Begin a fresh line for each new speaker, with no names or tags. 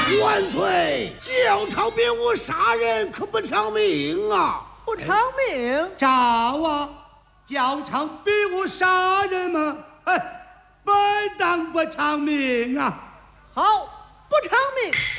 万岁！教场兵无杀人，可不偿命啊！
不偿命？
赵啊，教场比武杀人吗？哎，本当不偿命啊！
好，不偿命。